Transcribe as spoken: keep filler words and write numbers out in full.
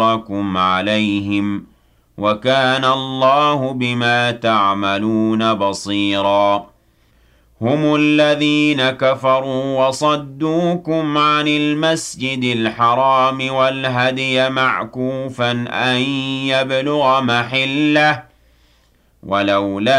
أَجْرَكُمْ عَلَيْهِمْ وَكَانَ اللَّهُ بِمَا تَعْمَلُونَ بَصِيرًا هُمُ الَّذِينَ كَفَرُوا وَصَدُّوكُمْ عَنِ الْمَسْجِدِ الْحَرَامِ وَالْهَدْيَ مَعْكُوفًا أَن يَبْلُغَ مَحِلَّهُ ولولا